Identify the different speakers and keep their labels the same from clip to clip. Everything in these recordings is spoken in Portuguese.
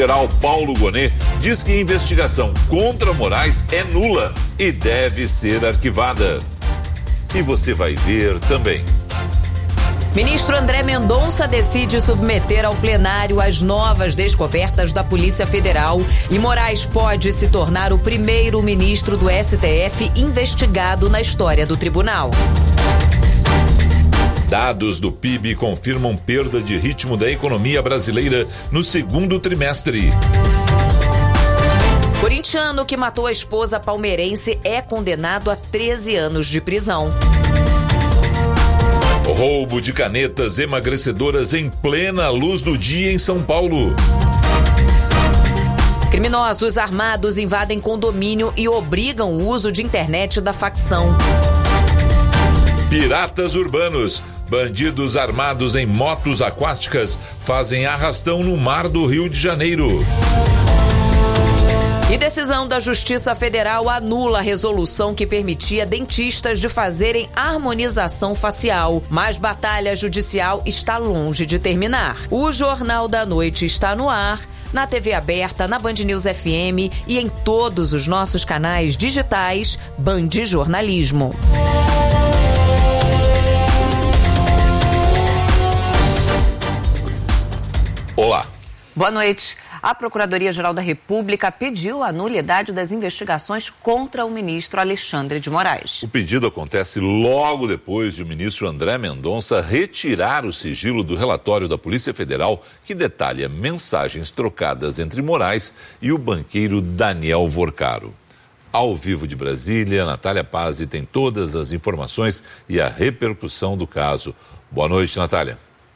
Speaker 1: General Paulo Gonet diz que a investigação contra Moraes é nula e deve ser arquivada. E você vai ver também.
Speaker 2: Ministro André Mendonça decide submeter ao plenário as novas descobertas da Polícia Federal e Moraes pode se tornar o primeiro ministro do STF investigado na história do tribunal.
Speaker 1: Dados do PIB confirmam perda de ritmo da economia brasileira no segundo trimestre.
Speaker 2: Corintiano que matou a esposa palmeirense é condenado a 13 anos de prisão.
Speaker 1: Roubo de canetas emagrecedoras em plena luz do dia em São Paulo.
Speaker 2: Criminosos armados invadem condomínio e obrigam o uso de internet da facção.
Speaker 1: Piratas urbanos. Bandidos armados em motos aquáticas fazem arrastão no mar do Rio de Janeiro.
Speaker 2: E decisão da Justiça Federal anula a resolução que permitia dentistas de fazerem harmonização facial. Mas batalha judicial está longe de terminar. O Jornal da Noite está no ar, na TV aberta, na Band News FM e em todos os nossos canais digitais Band Jornalismo.
Speaker 1: Olá.
Speaker 2: Boa noite. A Procuradoria-Geral da República pediu a nulidade das investigações contra o ministro Alexandre de Moraes.
Speaker 1: O pedido acontece logo depois de o ministro André Mendonça retirar o sigilo do relatório da Polícia Federal que detalha mensagens trocadas entre Moraes e o banqueiro Daniel Vorcaro. Ao vivo de Brasília, Natália Pazzi tem todas as informações e a repercussão do caso. Boa noite, Natália.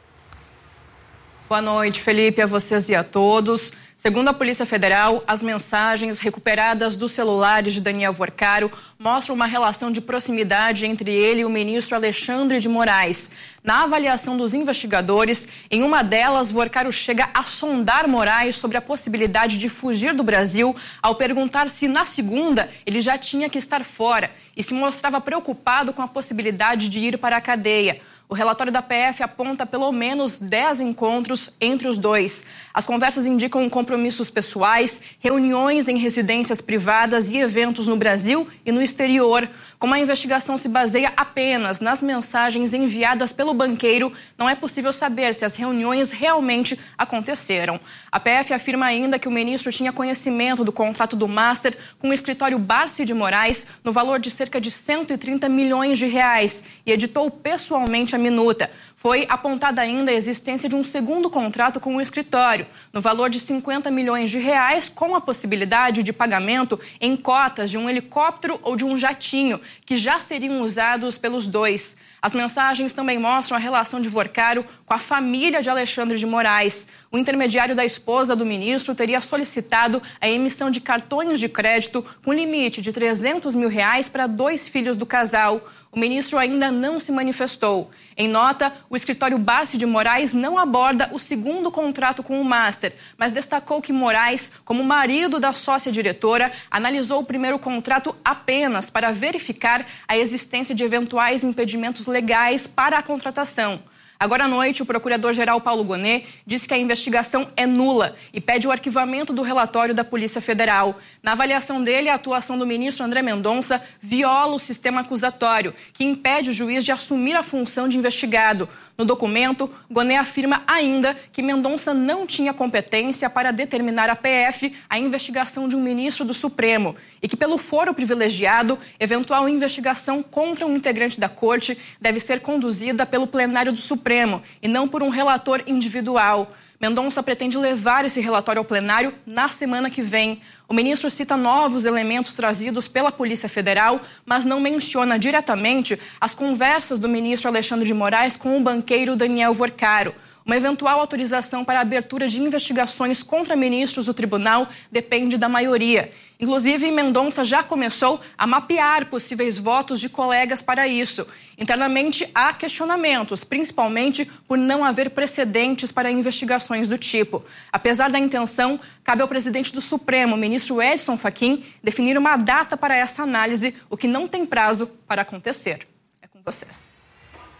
Speaker 3: Boa noite, Felipe, a vocês e a todos. Segundo a Polícia Federal, as mensagens recuperadas dos celulares de Daniel Vorcaro mostram uma relação de proximidade entre ele e o ministro Alexandre de Moraes. Na avaliação dos investigadores, em uma delas, Vorcaro chega a sondar Moraes sobre a possibilidade de fugir do Brasil ao perguntar se, na segunda, ele já tinha que estar fora e se mostrava preocupado com a possibilidade de ir para a cadeia. O relatório da PF aponta pelo menos 10 encontros entre os dois. As conversas indicam compromissos pessoais, reuniões em residências privadas e eventos no Brasil e no exterior. Como a investigação se baseia apenas nas mensagens enviadas pelo banqueiro, não é possível saber se as reuniões realmente aconteceram. A PF afirma ainda que o ministro tinha conhecimento do contrato do Master com o escritório Barsi de Moraes no valor de cerca de 130 milhões de reais e editou pessoalmente a minuta. Foi apontada ainda a existência de um segundo contrato com o escritório, no valor de 50 milhões de reais, com a possibilidade de pagamento em cotas de um helicóptero ou de um jatinho, que já seriam usados pelos dois. As mensagens também mostram a relação de Vorcaro com a família de Alexandre de Moraes. O intermediário da esposa do ministro teria solicitado a emissão de cartões de crédito com limite de 300 mil reais para 2 filhos do casal. O ministro ainda não se manifestou. Em nota, o escritório Barsi de Moraes não aborda o segundo contrato com o Master, mas destacou que Moraes, como marido da sócia-diretora, analisou o primeiro contrato apenas para verificar a existência de eventuais impedimentos legais para a contratação. Agora à noite, o procurador-geral Paulo Gonet disse que a investigação é nula e pede o arquivamento do relatório da Polícia Federal. Na avaliação dele, a atuação do ministro André Mendonça viola o sistema acusatório, que impede o juiz de assumir a função de investigado. No documento, Gonet afirma ainda que Mendonça não tinha competência para determinar à PF a investigação de um ministro do Supremo e que, pelo foro privilegiado, eventual investigação contra um integrante da Corte deve ser conduzida pelo plenário do Supremo e não por um relator individual. Mendonça pretende levar esse relatório ao plenário na semana que vem. O ministro cita novos elementos trazidos pela Polícia Federal, mas não menciona diretamente as conversas do ministro Alexandre de Moraes com o banqueiro Daniel Vorcaro. Uma eventual autorização para a abertura de investigações contra ministros do tribunal depende da maioria. Inclusive, Mendonça já começou a mapear possíveis votos de colegas para isso. Internamente, há questionamentos, principalmente por não haver precedentes para investigações do tipo. Apesar da intenção, cabe ao presidente do Supremo, ministro Edson Fachin, definir uma data para essa análise, o que não tem prazo para acontecer. É com vocês.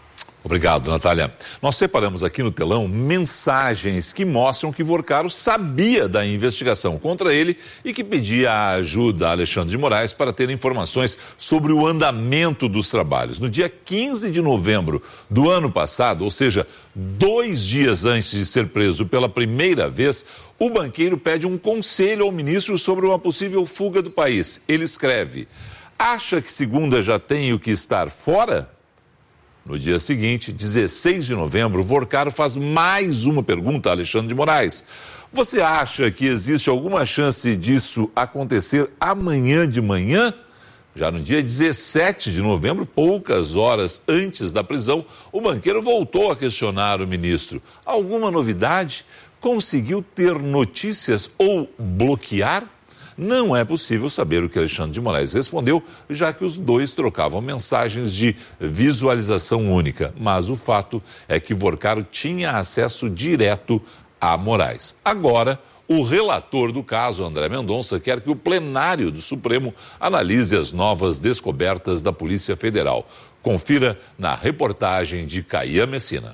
Speaker 1: Obrigado, Natália. Nós separamos aqui no telão mensagens que mostram que Vorcaro sabia da investigação contra ele e que pedia a ajuda a Alexandre de Moraes para ter informações sobre o andamento dos trabalhos. No dia 15 de novembro do ano passado, ou seja, 2 dias antes de ser preso pela primeira vez, o banqueiro pede um conselho ao ministro sobre uma possível fuga do país. Ele escreve: acha que segunda já tenho que estar fora? No dia seguinte, 16 de novembro, Vorcaro faz mais uma pergunta a Alexandre de Moraes. Você acha que existe alguma chance disso acontecer amanhã de manhã? Já no dia 17 de novembro, poucas horas antes da prisão, o banqueiro voltou a questionar o ministro. Alguma novidade? Conseguiu ter notícias ou bloquear? Não é possível saber o que Alexandre de Moraes respondeu, já que os dois trocavam mensagens de visualização única. Mas o fato é que Vorcaro tinha acesso direto a Moraes. Agora, o relator do caso, André Mendonça, quer que o plenário do Supremo analise as novas descobertas da Polícia Federal. Confira na reportagem de Caian Messina.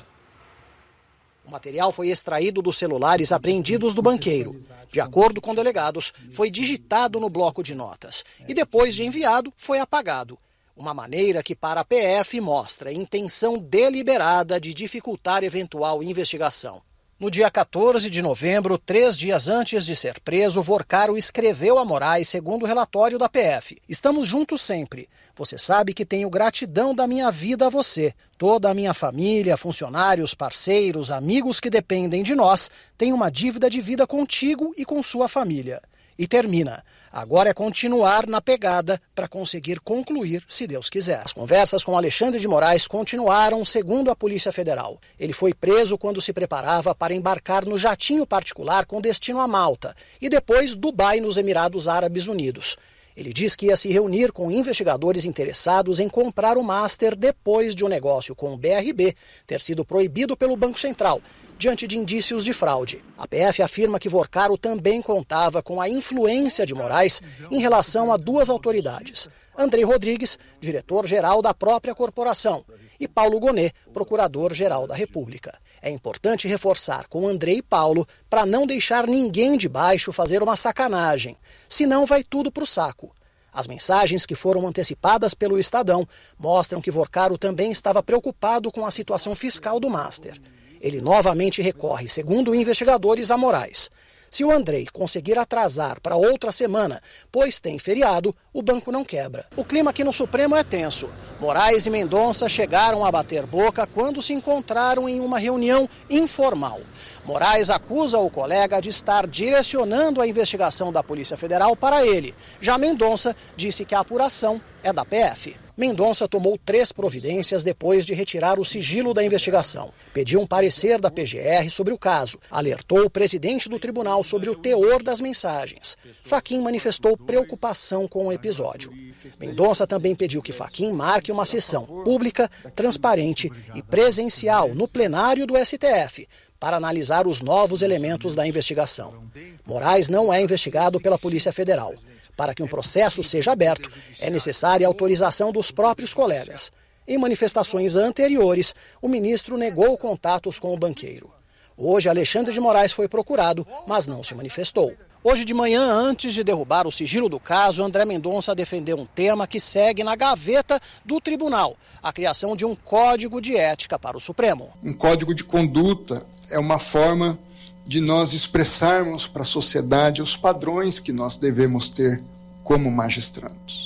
Speaker 4: O material foi extraído dos celulares apreendidos do banqueiro. De acordo com delegados, foi digitado no bloco de notas e depois de enviado, foi apagado. Uma maneira que para a PF mostra intenção deliberada de dificultar eventual investigação. No dia 14 de novembro, 3 dias antes de ser preso, Vorcaro escreveu a Moraes, segundo o relatório da PF: estamos juntos sempre. Você sabe que tenho gratidão da minha vida a você. Toda a minha família, funcionários, parceiros, amigos que dependem de nós, têm uma dívida de vida contigo e com sua família. E termina: agora é continuar na pegada para conseguir concluir, se Deus quiser. As conversas com Alexandre de Moraes continuaram, segundo a Polícia Federal. Ele foi preso quando se preparava para embarcar no jatinho particular com destino a Malta e depois Dubai, nos Emirados Árabes Unidos. Ele diz que ia se reunir com investigadores interessados em comprar o Master depois de um negócio com o BRB ter sido proibido pelo Banco Central, diante de indícios de fraude. A PF afirma que Vorcaro também contava com a influência de Moraes em relação a 2 autoridades: Andrei Rodrigues, diretor-geral da própria corporação, e Paulo Gonet, procurador-geral da República. É importante reforçar com Andrei e Paulo para não deixar ninguém de baixo fazer uma sacanagem, senão vai tudo para o saco. As mensagens que foram antecipadas pelo Estadão mostram que Vorcaro também estava preocupado com a situação fiscal do Master. Ele novamente recorre, segundo investigadores, a Moraes. Se o Andrei conseguir atrasar para outra semana, pois tem feriado, o banco não quebra. O clima aqui no Supremo é tenso. Moraes e Mendonça chegaram a bater boca quando se encontraram em uma reunião informal. Moraes acusa o colega de estar direcionando a investigação da Polícia Federal para ele. Já Mendonça disse que a apuração é da PF. Mendonça tomou 3 providências depois de retirar o sigilo da investigação. Pediu um parecer da PGR sobre o caso. Alertou o presidente do tribunal sobre o teor das mensagens. Fachin manifestou preocupação com o episódio. Mendonça também pediu que Fachin marque uma sessão pública, transparente e presencial no plenário do STF para analisar os novos elementos da investigação. Moraes não é investigado pela Polícia Federal. Para que um processo seja aberto, é necessária a autorização dos próprios colegas. Em manifestações anteriores, o ministro negou contatos com o banqueiro. Hoje, Alexandre de Moraes foi procurado, mas não se manifestou. Hoje de manhã, antes de derrubar o sigilo do caso, André Mendonça defendeu um tema que segue na gaveta do tribunal: a criação de um código de ética para o Supremo.
Speaker 5: Um código de conduta é uma forma de nós expressarmos para a sociedade os padrões que nós devemos ter como magistrados.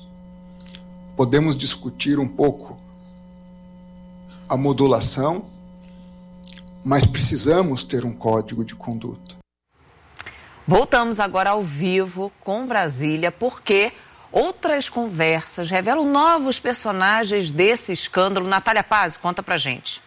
Speaker 5: Podemos discutir um pouco a modulação, mas precisamos ter um código de conduta.
Speaker 2: Voltamos agora ao vivo com Brasília, porque outras conversas revelam novos personagens desse escândalo. Natália Paz, conta pra gente.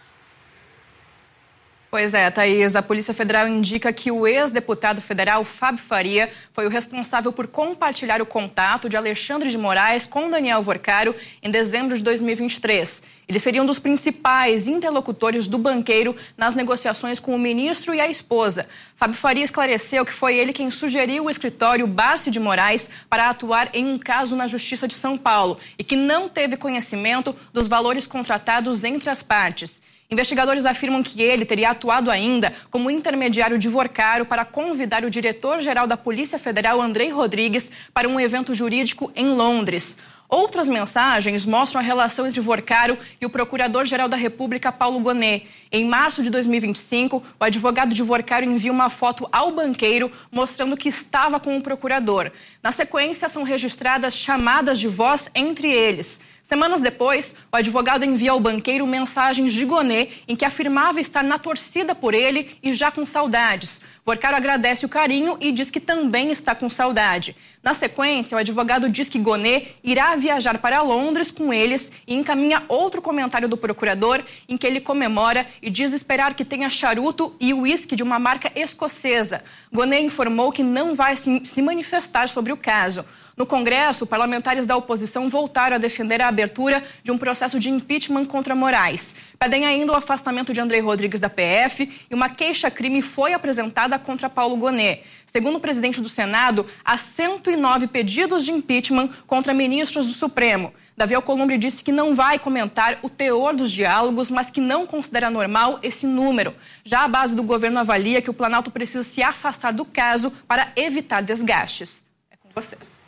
Speaker 3: Pois é, Thaís, a Polícia Federal indica que o ex-deputado federal Fábio Faria foi o responsável por compartilhar o contato de Alexandre de Moraes com Daniel Vorcaro em dezembro de 2023. Ele seria um dos principais interlocutores do banqueiro nas negociações com o ministro e a esposa. Fábio Faria esclareceu que foi ele quem sugeriu o escritório Barsi de Moraes para atuar em um caso na Justiça de São Paulo e que não teve conhecimento dos valores contratados entre as partes. Investigadores afirmam que ele teria atuado ainda como intermediário de Vorcaro para convidar o diretor-geral da Polícia Federal, Andrei Rodrigues, para um evento jurídico em Londres. Outras mensagens mostram a relação entre Vorcaro e o Procurador-Geral da República, Paulo Gonet. Em março de 2025, o advogado de Vorcaro envia uma foto ao banqueiro mostrando que estava com o procurador. Na sequência, são registradas chamadas de voz entre eles. Semanas depois, o advogado envia ao banqueiro mensagens de Gonet em que afirmava estar na torcida por ele e já com saudades. Vorcaro agradece o carinho e diz que também está com saudade. Na sequência, o advogado diz que Gonet irá viajar para Londres com eles e encaminha outro comentário do procurador em que ele comemora e diz esperar que tenha charuto e uísque de uma marca escocesa. Gonet informou que não vai se manifestar sobre o caso. No Congresso, parlamentares da oposição voltaram a defender a abertura de um processo de impeachment contra Moraes. Pedem ainda o afastamento de Andrei Rodrigues da PF e uma queixa-crime foi apresentada contra Paulo Gonet. Segundo o presidente do Senado, há 109 pedidos de impeachment contra ministros do Supremo. Davi Alcolumbre disse que não vai comentar o teor dos diálogos, mas que não considera normal esse número. Já a base do governo avalia que o Planalto precisa se afastar do caso para evitar desgastes. É com vocês.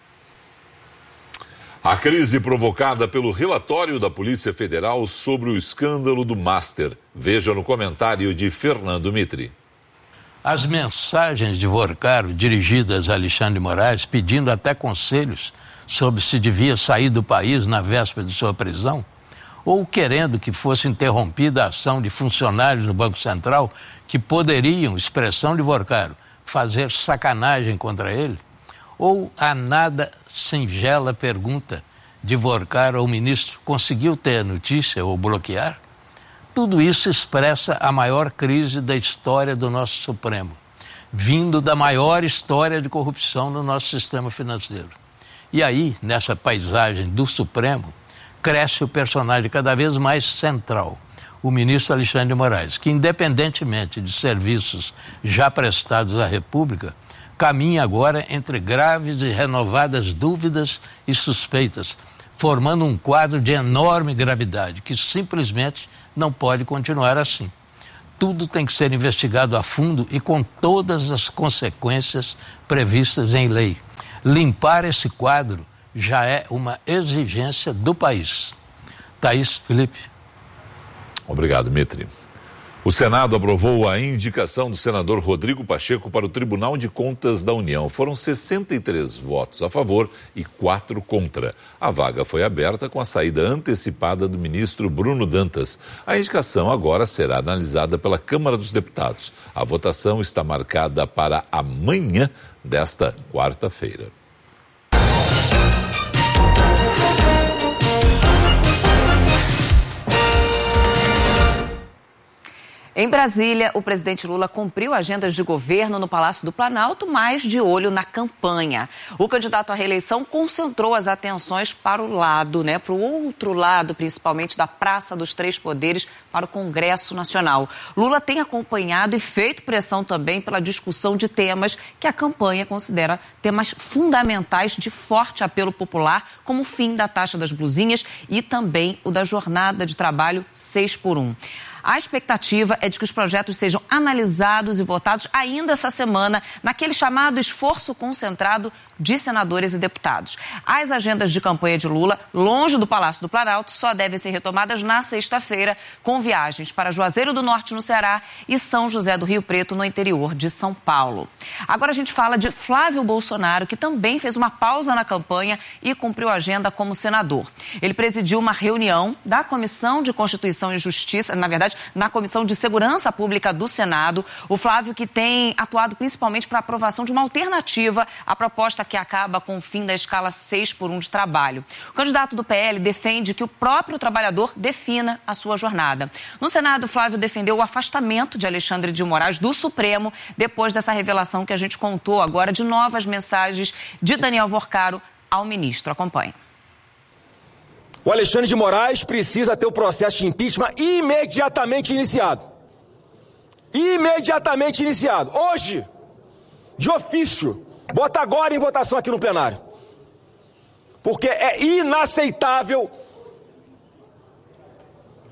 Speaker 1: A crise provocada pelo relatório da Polícia Federal sobre o escândalo do Master. Veja no comentário de Fernando Mitri.
Speaker 6: As mensagens de Vorcaro dirigidas a Alexandre de Moraes, pedindo até conselhos sobre se devia sair do país na véspera de sua prisão, ou querendo que fosse interrompida a ação de funcionários do Banco Central que poderiam, expressão de Vorcaro, fazer sacanagem contra ele, ou a nada singela pergunta de Vorcaro ao ministro: conseguiu ter a notícia ou bloquear? Tudo isso expressa a maior crise da história do nosso Supremo, vindo da maior história de corrupção no nosso sistema financeiro. E aí, nessa paisagem do Supremo, cresce o personagem cada vez mais central, o ministro Alexandre de Moraes, que, independentemente de serviços já prestados à República, caminha agora entre graves e renovadas dúvidas e suspeitas, formando um quadro de enorme gravidade que simplesmente não pode continuar assim. Tudo tem que ser investigado a fundo e com todas as consequências previstas em lei. Limpar esse quadro já é uma exigência do país. Thaís, Felipe.
Speaker 1: Obrigado, Mitri. O Senado aprovou a indicação do senador Rodrigo Pacheco para o Tribunal de Contas da União. Foram 63 votos a favor e 4 contra. A vaga foi aberta com a saída antecipada do ministro Bruno Dantas. A indicação agora será analisada pela Câmara dos Deputados. A votação está marcada para amanhã desta quarta-feira.
Speaker 2: Em Brasília, o presidente Lula cumpriu agendas de governo no Palácio do Planalto, mas de olho na campanha. O candidato à reeleição concentrou as atenções para o lado, para o outro lado, principalmente da Praça dos Três Poderes, para o Congresso Nacional. Lula tem acompanhado e feito pressão também pela discussão de temas que a campanha considera temas fundamentais de forte apelo popular, como o fim da taxa das blusinhas e também o da jornada de trabalho 6x1. A expectativa é de que os projetos sejam analisados e votados ainda essa semana, naquele chamado esforço concentrado de senadores e deputados. As agendas de campanha de Lula, longe do Palácio do Planalto, só devem ser retomadas na sexta-feira, com viagens para Juazeiro do Norte, no Ceará, e São José do Rio Preto, no interior de São Paulo. Agora a gente fala de Flávio Bolsonaro, que também fez uma pausa na campanha e cumpriu a agenda como senador. Ele presidiu uma reunião da Comissão de Constituição e Justiça, na verdade, na Comissão de Segurança Pública do Senado. O Flávio, que tem atuado principalmente para a aprovação de uma alternativa à proposta que acaba com o fim da escala 6x1 de trabalho. O candidato do PL defende que o próprio trabalhador defina a sua jornada. No Senado, Flávio defendeu o afastamento de Alexandre de Moraes do Supremo, depois dessa revelação que a gente contou agora de novas mensagens de Daniel Vorcaro ao ministro. Acompanhe.
Speaker 7: O Alexandre de Moraes precisa ter o processo de impeachment imediatamente iniciado. Imediatamente iniciado. Hoje, de ofício. Bota agora em votação aqui no plenário. Porque é inaceitável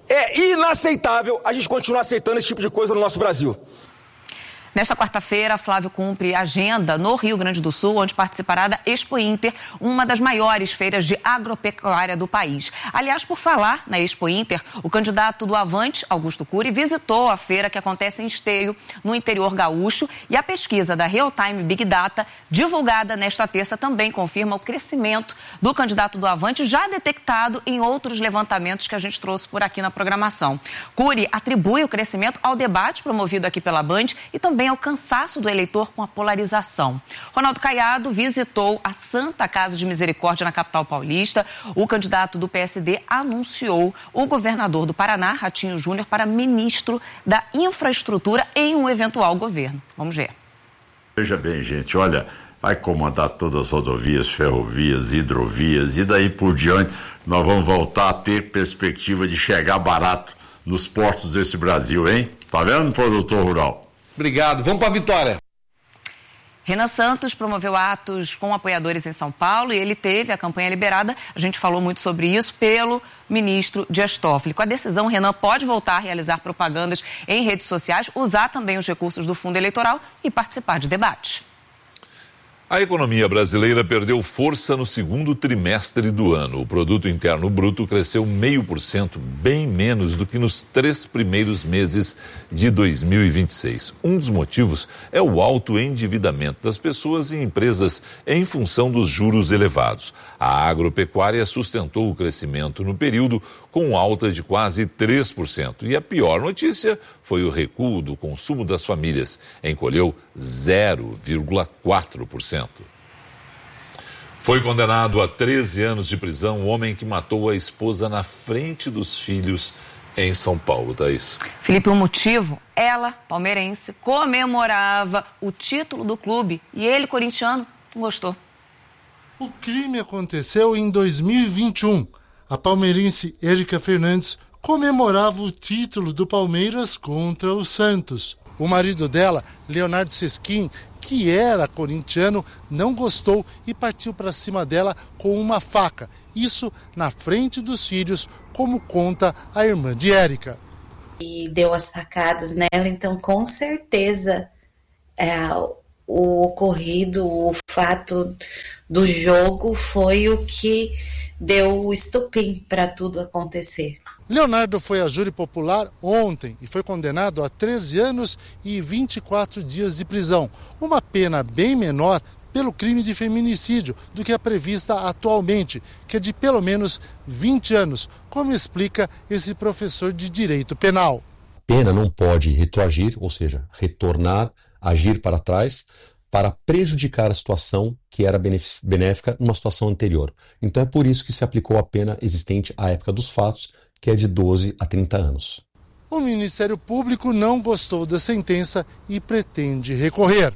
Speaker 7: É inaceitável a gente continuar aceitando esse tipo de coisa no nosso Brasil.
Speaker 2: Nesta quarta-feira, Flávio cumpre agenda no Rio Grande do Sul, onde participará da Expo Inter, uma das maiores feiras de agropecuária do país. Aliás, por falar na Expo Inter, o candidato do Avante, Augusto Cury, visitou a feira que acontece em Esteio, no interior gaúcho, e a pesquisa da Real Time Big Data, divulgada nesta terça, também confirma o crescimento do candidato do Avante, já detectado em outros levantamentos que a gente trouxe por aqui na programação. Cury atribui o crescimento ao debate promovido aqui pela Band e também ao cansaço do eleitor com a polarização. Ronaldo Caiado visitou a Santa Casa de Misericórdia na capital paulista. O candidato do PSD anunciou o governador do Paraná, Ratinho Júnior, para ministro da Infraestrutura em um eventual governo. Vamos ver.
Speaker 8: Veja bem, gente, olha, vai comandar todas as rodovias, ferrovias, hidrovias e daí por diante nós vamos voltar a ter perspectiva de chegar barato nos portos desse Brasil, hein? Tá vendo, produtor rural?
Speaker 9: Obrigado. Vamos para a vitória.
Speaker 2: Renan Santos promoveu atos com apoiadores em São Paulo e ele teve a campanha liberada, a gente falou muito sobre isso, pelo ministro Dias Toffoli. Com a decisão, Renan pode voltar a realizar propagandas em redes sociais, usar também os recursos do fundo eleitoral e participar de debate.
Speaker 1: A economia brasileira perdeu força no segundo trimestre do ano. O produto interno bruto cresceu 0,5%, bem menos do que nos 3 primeiros meses de 2026. Um dos motivos é o alto endividamento das pessoas e empresas em função dos juros elevados. A agropecuária sustentou o crescimento no período com alta de quase 3%. E a pior notícia foi o recuo do consumo das famílias. Encolheu 0,4%. Foi condenado a 13 anos de prisão o homem que matou a esposa na frente dos filhos em São Paulo, Thaís.
Speaker 2: Felipe, o motivo? Ela, palmeirense, comemorava o título do clube e ele, corintiano, não gostou.
Speaker 10: O crime aconteceu em 2021. A palmeirense Érica Fernandes comemorava o título do Palmeiras contra o Santos. O marido dela, Leonardo Sesquim, que era corintiano, não gostou e partiu para cima dela com uma faca. Isso na frente dos filhos, como conta a irmã de Érica.
Speaker 11: E deu as facadas nela, então com certeza o ocorrido, o fato do jogo foi o que deu o estopim para tudo acontecer.
Speaker 10: Leonardo foi a júri popular ontem e foi condenado a 13 anos e 24 dias de prisão, uma pena bem menor pelo crime de feminicídio do que a prevista atualmente, que é de pelo menos 20 anos, como explica esse professor de direito penal.
Speaker 12: A pena não pode retroagir, ou seja, retornar, agir para trás, para prejudicar a situação que era benéfica numa situação anterior. Então é por isso que se aplicou a pena existente à época dos fatos, que é de 12 a 30 anos.
Speaker 10: O Ministério Público não gostou da sentença e pretende recorrer.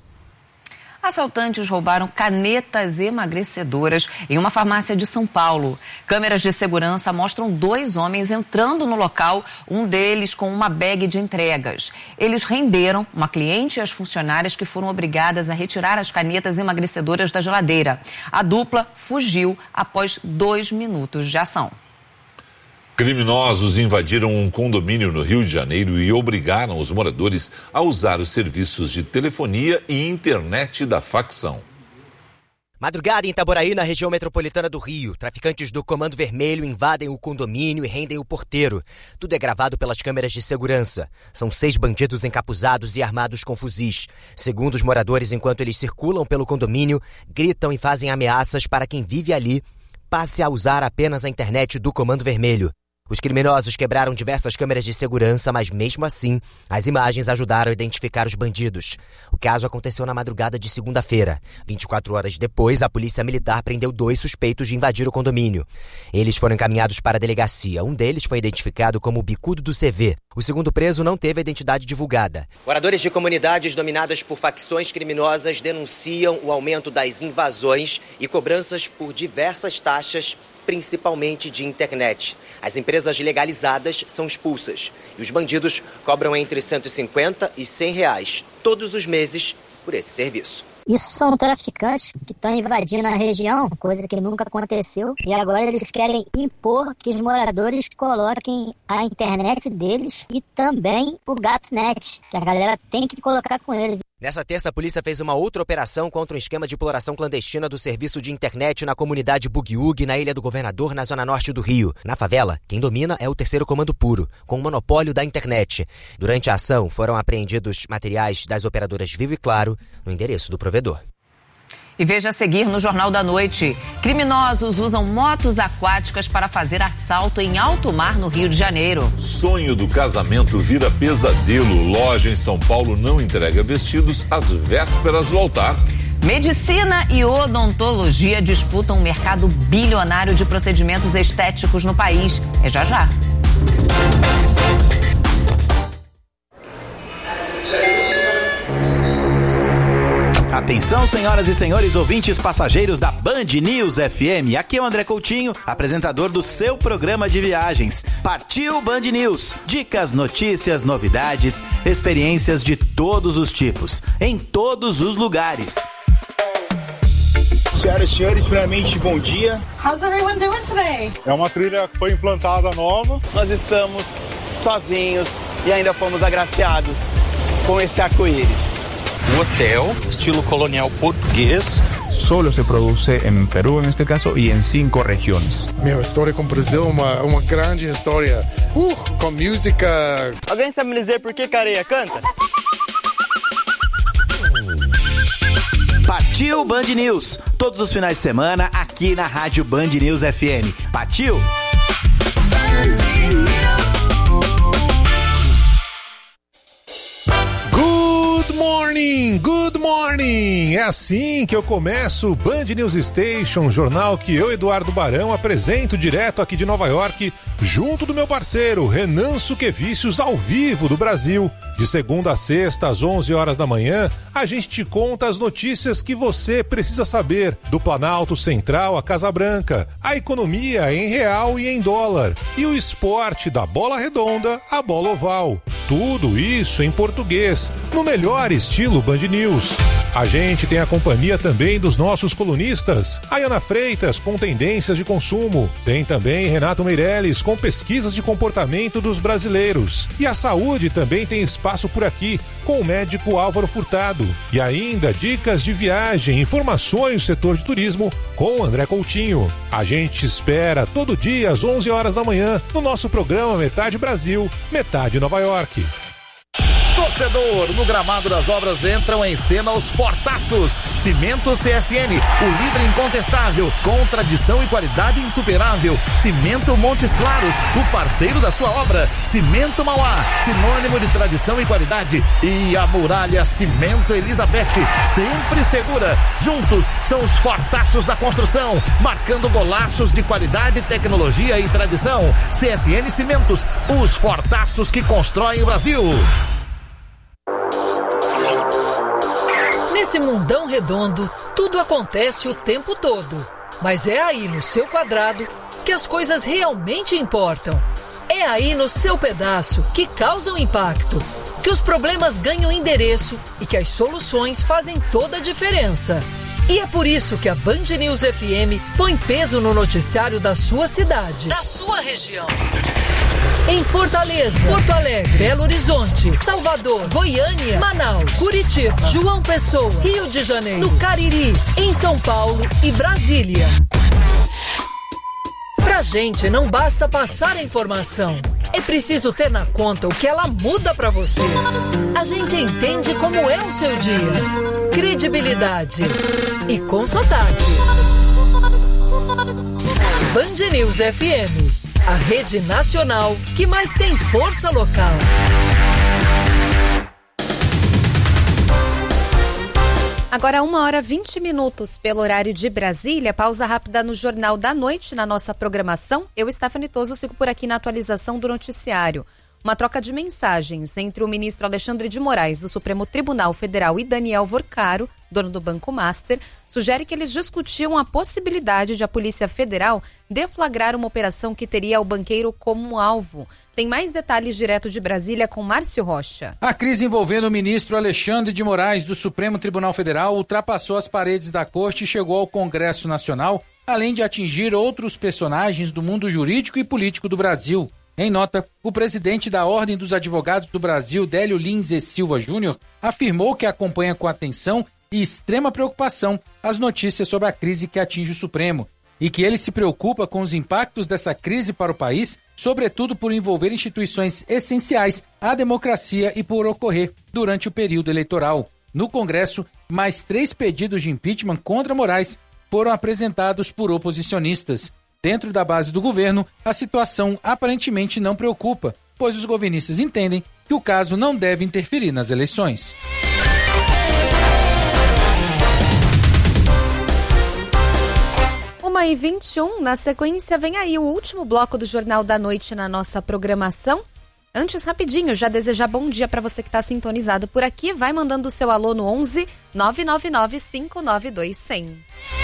Speaker 2: Assaltantes roubaram canetas emagrecedoras em uma farmácia de São Paulo. Câmeras de segurança mostram 2 homens entrando no local, um deles com uma bag de entregas. Eles renderam uma cliente e as funcionárias que foram obrigadas a retirar as canetas emagrecedoras da geladeira. A dupla fugiu após 2 minutos de ação.
Speaker 1: Criminosos invadiram um condomínio no Rio de Janeiro e obrigaram os moradores a usar os serviços de telefonia e internet da facção.
Speaker 13: Madrugada em Itaboraí, na região metropolitana do Rio. Traficantes do Comando Vermelho invadem o condomínio e rendem o porteiro. Tudo é gravado pelas câmeras de segurança. São 6 bandidos encapuzados e armados com fuzis. Segundo os moradores, enquanto eles circulam pelo condomínio, gritam e fazem ameaças para quem vive ali passe a usar apenas a internet do Comando Vermelho. Os criminosos quebraram diversas câmeras de segurança, mas mesmo assim, as imagens ajudaram a identificar os bandidos. O caso aconteceu na madrugada de segunda-feira. 24 horas depois, a polícia militar prendeu 2 suspeitos de invadir o condomínio. Eles foram encaminhados para a delegacia. Um deles foi identificado como o Bicudo do CV. O segundo preso não teve a identidade divulgada. Moradores de comunidades dominadas por facções criminosas denunciam o aumento das invasões e cobranças por diversas taxas, principalmente de internet. As empresas legalizadas são expulsas e os bandidos cobram entre R$150 e R$100 todos os meses por esse serviço.
Speaker 14: Isso são traficantes que estão invadindo a região, coisa que nunca aconteceu, e agora eles querem impor que os moradores coloquem a internet deles e também o GATNet, que a galera tem que colocar com eles.
Speaker 13: Nessa terça, a polícia fez uma outra operação contra um esquema de exploração clandestina do serviço de internet na comunidade Bugiúgue, na Ilha do Governador, na zona norte do Rio. Na favela, quem domina é o Terceiro Comando Puro, com o monopólio da internet. Durante a ação, foram apreendidos materiais das operadoras Vivo e Claro no endereço do provedor.
Speaker 2: E veja a seguir no Jornal da Noite. Criminosos usam motos aquáticas para fazer assalto em alto mar no Rio de Janeiro.
Speaker 1: Sonho do casamento vira pesadelo. Loja em São Paulo não entrega vestidos às vésperas do altar.
Speaker 2: Medicina e odontologia disputam um mercado bilionário de procedimentos estéticos no país. É já já.
Speaker 15: Atenção, senhoras e senhores ouvintes passageiros da Band News FM. Aqui é o André Coutinho, apresentador do seu programa de viagens. Partiu Band News. Dicas, notícias, novidades, experiências de todos os tipos, em todos os lugares.
Speaker 16: Senhoras e senhores, primeiramente, bom dia.
Speaker 17: How's everyone doing today?
Speaker 18: É uma trilha que foi implantada nova.
Speaker 19: Nós estamos sozinhos e ainda fomos agraciados com esse arco-íris.
Speaker 20: Un hotel, estilo colonial portugués.
Speaker 21: Solo se produce en Perú, en este caso, y en 5 regiones.
Speaker 22: Meu, a história com o Brasil é uma grande história. Com música.
Speaker 19: Alguém sabe me dizer por que Careia canta?
Speaker 15: Partiu Band News. Todos os finais de semana, aqui na Rádio Band News FM. Partiu? Band News.
Speaker 23: Good morning! É assim que eu começo o Band News Station, jornal que eu, Eduardo Barão, apresento direto aqui de Nova York, junto do meu parceiro Renan Suquevicius, ao vivo do Brasil. De segunda a sexta, às 11 horas da manhã, a gente te conta as notícias que você precisa saber do Planalto Central à Casa Branca, a economia em real e em dólar, e o esporte da bola redonda à bola oval. Tudo isso em português, no melhor estilo Band News. A gente tem a companhia também dos nossos colunistas, Ayana Freitas com tendências de consumo, tem também Renato Meirelles com pesquisas de comportamento dos brasileiros, e a saúde também tem espaço por aqui com o médico Álvaro Furtado, e ainda dicas de viagem, informações do setor de turismo com o André Coutinho. A gente espera todo dia às 11 horas da manhã no nosso programa Metade Brasil, Metade Nova York.
Speaker 24: Torcedor, no gramado das obras entram em cena os fortaços. Cimento CSN, o líder incontestável, com tradição e qualidade insuperável. Cimento Montes Claros, o parceiro da sua obra. Cimento Mauá, sinônimo de tradição e qualidade. E a Muralha Cimento Elizabeth, sempre segura. Juntos são os fortaços da construção, marcando golaços de qualidade, tecnologia e tradição. CSN Cimentos, os fortaços que constroem o Brasil.
Speaker 25: Nesse mundão redondo, tudo acontece o tempo todo. Mas é aí no seu quadrado que as coisas realmente importam. É aí no seu pedaço que causam impacto, que os problemas ganham endereço e que as soluções fazem toda a diferença. E é por isso que a Band News FM põe peso no noticiário da sua cidade, da sua região. Em Fortaleza, Porto Alegre, Belo Horizonte, Salvador, Goiânia, Manaus, Curitiba, João Pessoa, Rio de Janeiro, no Cariri, em São Paulo e Brasília. Pra gente não basta passar a informação, é preciso ter na conta o que ela muda pra você. A gente entende como é o seu dia. Credibilidade e com sotaque. Band News FM. A rede nacional que mais tem força local.
Speaker 26: Agora 1h20 pelo horário de Brasília. Pausa rápida no Jornal da Noite, na nossa programação. Eu, Stephanie Toso, sigo por aqui na atualização do noticiário. uma troca de mensagens entre o ministro Alexandre de Moraes, do Supremo Tribunal Federal, e Daniel Vorcaro, dono do Banco Master, sugere que eles discutiam a possibilidade de a Polícia Federal deflagrar uma operação que teria o banqueiro como alvo. Tem mais detalhes direto de Brasília com Márcio Rocha.
Speaker 3: A crise envolvendo o ministro Alexandre de Moraes, do Supremo Tribunal Federal, ultrapassou as paredes da corte e chegou ao Congresso Nacional, além de atingir outros personagens do mundo jurídico e político do Brasil. Em nota, o presidente da Ordem dos Advogados do Brasil, Délio Lins e Silva Júnior, afirmou que acompanha com atenção e extrema preocupação as notícias sobre a crise que atinge o Supremo e que ele se preocupa com os impactos dessa crise para o país, sobretudo por envolver instituições essenciais à democracia e por ocorrer durante o período eleitoral. No Congresso, mais 3 pedidos de impeachment contra Moraes foram apresentados por oposicionistas. Dentro da base do governo, a situação aparentemente não preocupa, pois os governistas entendem que o caso não deve interferir nas eleições.
Speaker 26: Uma e 21, na sequência vem aí o último bloco do Jornal da Noite na nossa programação. Antes, rapidinho, já desejar bom dia para você que está sintonizado por aqui. Vai mandando o seu alô no 11 999 592 100.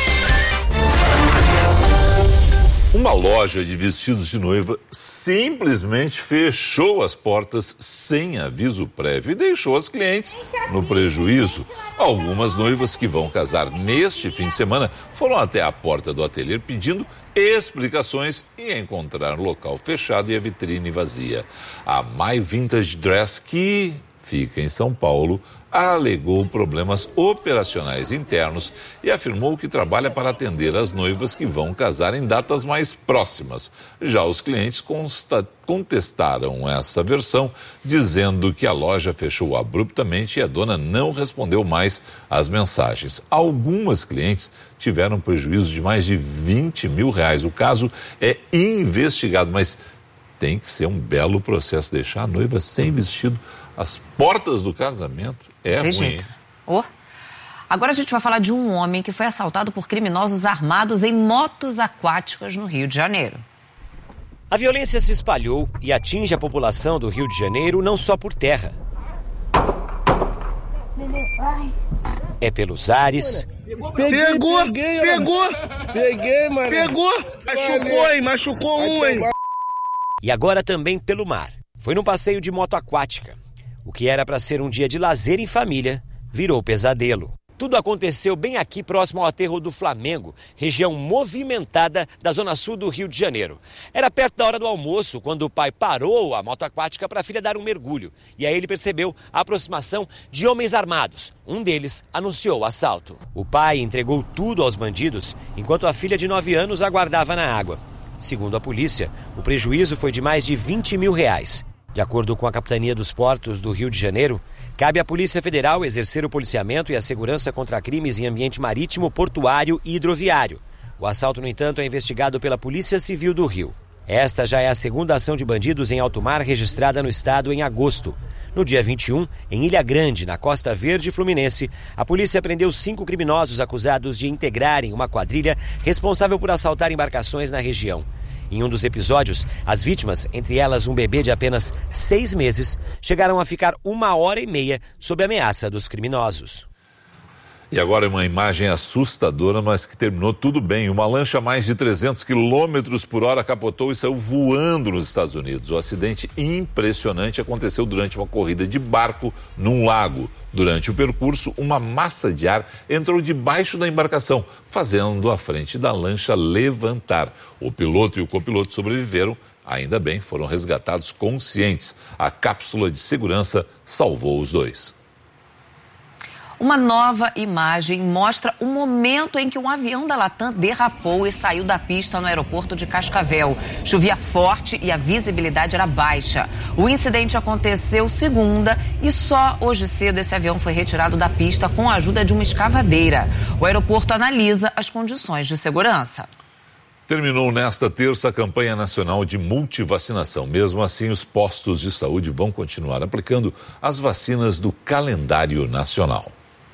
Speaker 1: Uma loja de vestidos de noiva simplesmente fechou as portas sem aviso prévio e deixou as clientes no prejuízo. Algumas noivas que vão casar neste fim de semana foram até a porta do ateliê pedindo explicações e encontraram o local fechado e a vitrine vazia. A My Vintage Dress, que fica em São Paulo, alegou problemas operacionais internos e afirmou que trabalha para atender as noivas que vão casar em datas mais próximas. Já os clientes contestaram essa versão, dizendo que a loja fechou abruptamente e a dona não respondeu mais às mensagens. Algumas clientes tiveram prejuízo de mais de R$20 mil. O caso é investigado, mas tem que ser um belo processo deixar a noiva sem vestido às portas do casamento. É ruim.
Speaker 2: Agora a gente vai falar de um homem que foi assaltado por criminosos armados em motos aquáticas no Rio de Janeiro.
Speaker 4: A violência se espalhou e atinge a população do Rio de Janeiro não só por terra. É pelos ares.
Speaker 5: Peguei, mano. Machucou um, hein.
Speaker 4: E agora também pelo mar. Foi num passeio de moto aquática. O que era para ser um dia de lazer em família, virou pesadelo. Tudo aconteceu bem aqui próximo ao aterro do Flamengo, região movimentada da zona sul do Rio de Janeiro. Era perto da hora do almoço, quando o pai parou a moto aquática para a filha dar um mergulho. E aí ele percebeu a aproximação de homens armados. Um deles anunciou o assalto. O pai entregou tudo aos bandidos, enquanto a filha de 9 anos aguardava na água. Segundo a polícia, o prejuízo foi de mais de R$20 mil. De acordo com a Capitania dos Portos do Rio de Janeiro, cabe à Polícia Federal exercer o policiamento e a segurança contra crimes em ambiente marítimo, portuário e hidroviário. O assalto, no entanto, é investigado pela Polícia Civil do Rio. Esta já é a segunda ação de bandidos em alto mar registrada no estado em agosto. No dia 21, em Ilha Grande, na Costa Verde Fluminense, a polícia prendeu 5 criminosos acusados de integrarem uma quadrilha responsável por assaltar embarcações na região. Em um dos episódios, as vítimas, entre elas um bebê de apenas 6 meses, chegaram a ficar 1h30 sob ameaça dos criminosos.
Speaker 1: E agora uma imagem assustadora, mas que terminou tudo bem. Uma lancha a mais de 300 km por hora capotou e saiu voando nos Estados Unidos. O acidente impressionante aconteceu durante uma corrida de barco num lago. Durante o percurso, uma massa de ar entrou debaixo da embarcação, fazendo a frente da lancha levantar. O piloto e o copiloto sobreviveram. Ainda bem, foram resgatados conscientes. A cápsula de segurança salvou os dois.
Speaker 2: Uma nova imagem mostra o momento em que um avião da Latam derrapou e saiu da pista no aeroporto de Cascavel. Chovia forte e a visibilidade era baixa. O incidente aconteceu segunda e só hoje cedo esse avião foi retirado da pista com a ajuda de uma escavadeira. O aeroporto analisa as condições de segurança.
Speaker 1: Terminou nesta terça a campanha nacional de multivacinação. Mesmo assim, os postos de saúde vão continuar aplicando as vacinas do calendário nacional.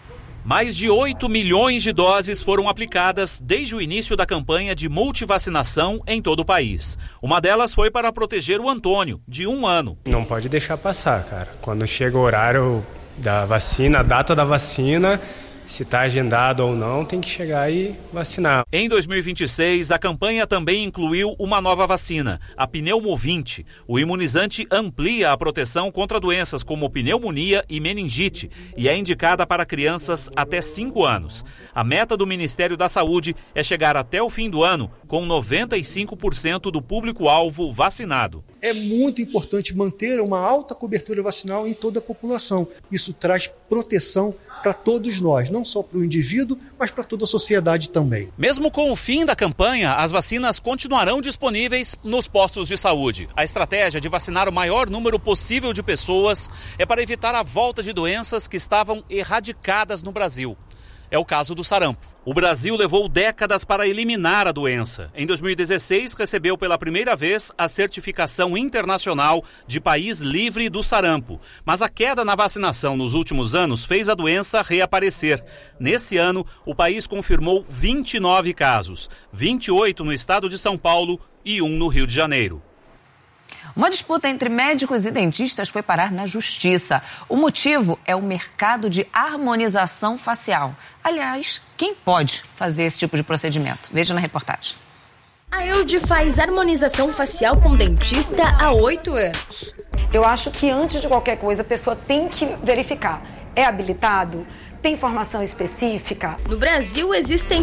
Speaker 5: Mais de 8 milhões de doses foram aplicadas desde o início da campanha de multivacinação em todo o país. Uma delas foi para proteger o Antônio, de 1 ano.
Speaker 6: Não pode deixar passar, cara. Quando chega o horário da vacina, a data da vacina, se está agendado ou não, tem que chegar e vacinar.
Speaker 5: Em 2026, a campanha também incluiu uma nova vacina, a Pneumovinte. O imunizante amplia a proteção contra doenças como pneumonia e meningite e é indicada para crianças até 5 anos. A meta do Ministério da Saúde é chegar até o fim do ano com 95% do público-alvo vacinado.
Speaker 7: É muito importante manter uma alta cobertura vacinal em toda a população. Isso traz proteção para todos nós, não só para o indivíduo, mas para toda a sociedade também.
Speaker 5: Mesmo com o fim da campanha, as vacinas continuarão disponíveis nos postos de saúde. A estratégia de vacinar o maior número possível de pessoas é para evitar a volta de doenças que estavam erradicadas no Brasil. É o caso do sarampo. O Brasil levou décadas para eliminar a doença. Em 2016, recebeu pela primeira vez a certificação internacional de país livre do sarampo. Mas a queda na vacinação nos últimos anos fez a doença reaparecer. Nesse ano, o país confirmou 29 casos, 28 no estado de São Paulo e 1 no Rio de Janeiro.
Speaker 2: Uma disputa entre médicos e dentistas foi parar na justiça. O motivo é o mercado de harmonização facial. Aliás, quem pode fazer esse tipo de procedimento? Veja na reportagem.
Speaker 8: A Eude faz harmonização facial com dentista há 8 anos.
Speaker 9: Eu acho que antes de qualquer coisa a pessoa tem que verificar. É habilitado? Tem formação específica?
Speaker 8: No Brasil, existem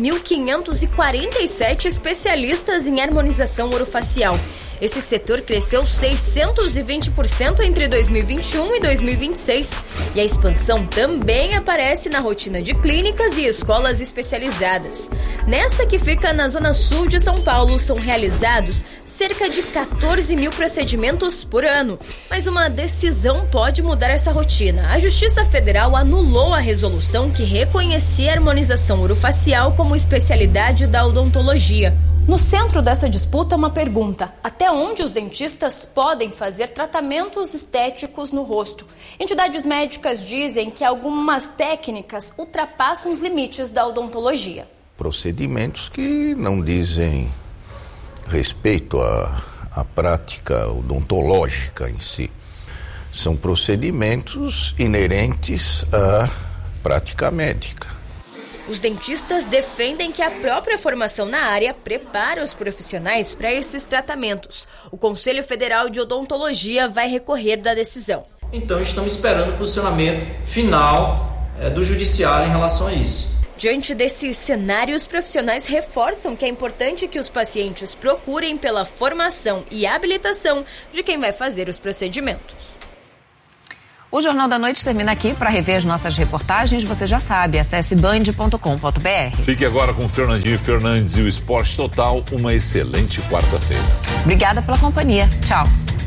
Speaker 8: 6.547 especialistas em harmonização orofacial. Esse setor cresceu 620% entre 2021 e 2026. E a expansão também aparece na rotina de clínicas e escolas especializadas. Nessa que fica na zona sul de São Paulo, são realizados cerca de 14 mil procedimentos por ano. Mas uma decisão pode mudar essa rotina. A Justiça Federal anulou a resolução que reconhecia a harmonização orofacial como especialidade da odontologia. No centro dessa disputa, uma pergunta: até onde os dentistas podem fazer tratamentos estéticos no rosto? Entidades médicas dizem que algumas técnicas ultrapassam os limites da odontologia.
Speaker 11: Procedimentos que não dizem respeito à prática odontológica em si. São procedimentos inerentes à prática médica.
Speaker 8: Os dentistas defendem que a própria formação na área prepara os profissionais para esses tratamentos. O Conselho Federal de Odontologia vai recorrer da decisão.
Speaker 27: Então, estamos esperando o posicionamento final do judiciário em relação a isso.
Speaker 8: Diante desse cenário, os profissionais reforçam que é importante que os pacientes procurem pela formação e habilitação de quem vai fazer os procedimentos.
Speaker 2: O Jornal da Noite termina aqui. Para rever as nossas reportagens, você já sabe, acesse band.com.br.
Speaker 1: Fique agora com Fernandinho Fernandes e o Esporte Total. Uma excelente quarta-feira.
Speaker 2: Obrigada pela companhia. Tchau.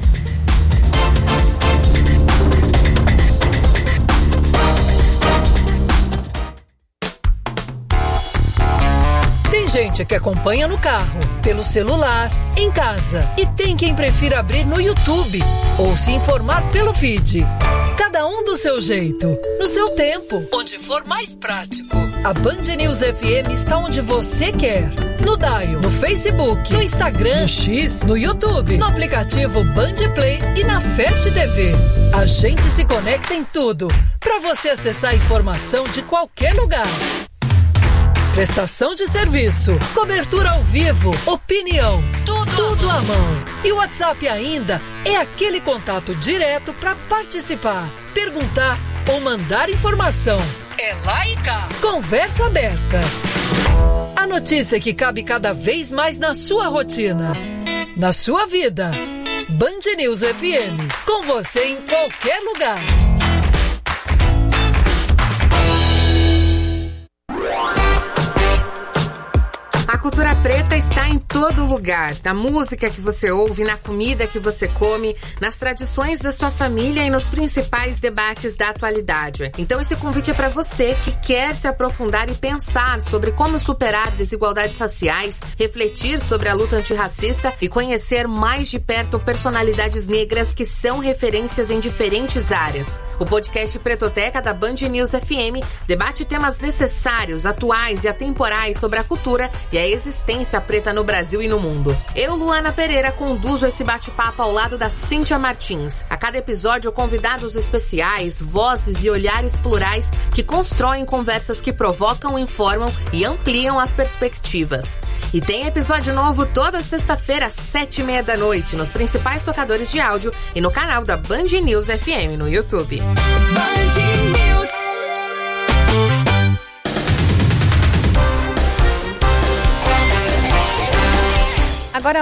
Speaker 25: Tem gente que acompanha no carro, pelo celular, em casa. E tem quem prefira abrir no YouTube ou se informar pelo feed. Cada um do seu jeito, no seu tempo, onde for mais prático. A Band News FM está onde você quer. No Dial, no Facebook, no Instagram, no X, no YouTube, no aplicativo Band Play e na Fast TV. A gente se conecta em tudo, para você acessar a informação de qualquer lugar. Prestação de serviço, cobertura ao vivo, opinião, tudo à mão. E o WhatsApp ainda é aquele contato direto para participar, perguntar ou mandar informação. É lá e cá. Conversa aberta. A notícia que cabe cada vez mais na sua rotina, na sua vida. Band News FM, com você em qualquer lugar.
Speaker 28: A
Speaker 10: cultura preta está em todo lugar. Na música que você ouve, na comida que você come, nas tradições da sua família e nos principais debates da atualidade. Então esse convite é para você que quer se aprofundar e pensar sobre como superar desigualdades raciais, refletir sobre a luta antirracista e conhecer mais de perto personalidades negras que são referências em diferentes áreas. O podcast Pretoteca da Band News FM debate temas necessários, atuais e atemporais sobre a cultura e a existência preta no Brasil e no mundo. Eu, Luana Pereira, conduzo esse bate-papo ao lado da Cíntia Martins. A cada episódio, convidados especiais, vozes e olhares plurais que constroem conversas que provocam, informam e ampliam as perspectivas. E tem episódio novo toda sexta-feira às 7h30 da noite nos principais tocadores de áudio e no canal da Band News FM no YouTube. Band News.
Speaker 26: Agora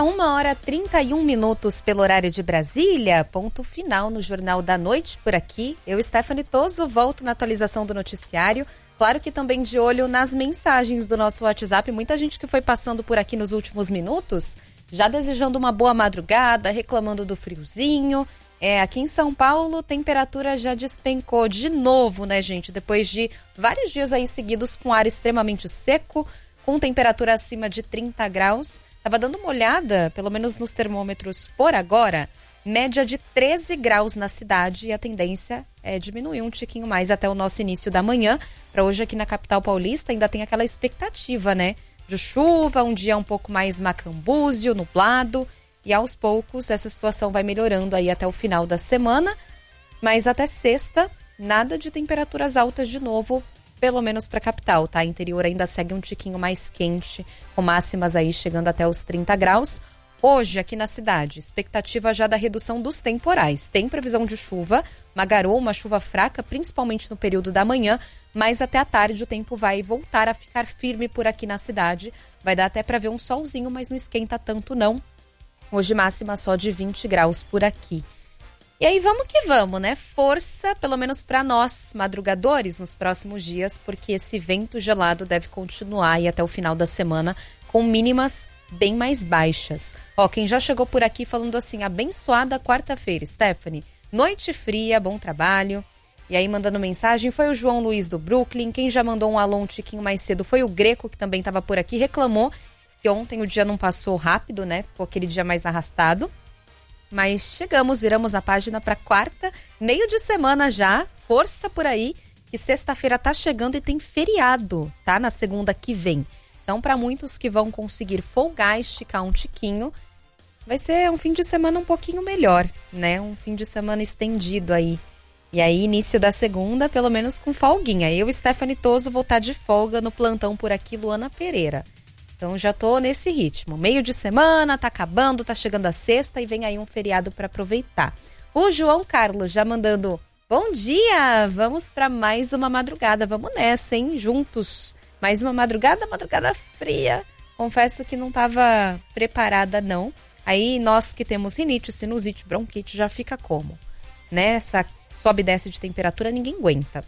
Speaker 26: 1h31 pelo horário de Brasília, ponto final no Jornal da Noite por aqui. Eu, Stephanie Toso, volto na atualização do noticiário. Claro que também de olho nas mensagens do nosso WhatsApp. Muita gente que foi passando por aqui nos últimos minutos, já desejando uma boa madrugada, reclamando do friozinho. Aqui em São Paulo, temperatura já despencou de novo, né, gente? Depois de vários dias aí seguidos com ar extremamente seco, com temperatura acima de 30 graus. Tava dando uma olhada, pelo menos nos termômetros por agora, média de 13 graus na cidade e a tendência é diminuir um tiquinho mais até o nosso início da manhã. Para hoje aqui na capital paulista ainda tem aquela expectativa, né? De chuva, um dia um pouco mais macambúzio, nublado e aos poucos essa situação vai melhorando aí até o final da semana. Mas até sexta, nada de temperaturas altas de novo, pelo menos para a capital, tá? Interior ainda segue um tiquinho mais quente, com máximas aí chegando até os 30 graus. Hoje, aqui na cidade, expectativa já da redução dos temporais. Tem previsão de chuva, uma garoa, uma chuva fraca, principalmente no período da manhã, mas até a tarde o tempo vai voltar a ficar firme por aqui na cidade. Vai dar até para ver um solzinho, mas não esquenta tanto não. Hoje máxima só de 20 graus por aqui. E aí vamos que vamos, né? Força, pelo menos para nós, madrugadores, nos próximos dias, porque esse vento gelado deve continuar aí até o final da semana, com mínimas bem mais baixas. Ó, quem já chegou por aqui falando assim, abençoada quarta-feira, Stephanie. Noite fria, bom trabalho. E aí mandando mensagem foi o João Luiz do Brooklyn. Quem já mandou um alô um tiquinho mais cedo foi o Greco, que também estava por aqui, reclamou que ontem o dia não passou rápido, né? Ficou aquele dia mais arrastado. Mas chegamos, viramos a página para quarta, meio de semana já, força por aí, que sexta-feira tá chegando e tem feriado, tá? Na segunda que vem. Então, para muitos que vão conseguir folgar, esticar um tiquinho, vai ser um fim de semana um pouquinho melhor, né? Um fim de semana estendido aí. E aí, início da segunda, pelo menos com folguinha. Eu, Stephanie Toso, vou estar de folga no plantão por aqui, Luana Pereira. Então já tô nesse ritmo. Meio de semana, tá acabando, tá chegando a sexta e vem aí um feriado para aproveitar. O João Carlos já mandando, bom dia, vamos para mais uma madrugada, vamos nessa, hein, juntos. Mais uma madrugada fria. Confesso que não tava preparada não. Aí nós que temos rinite, sinusite, bronquite, já fica como? Né? Essa sobe e desce de temperatura, ninguém aguenta.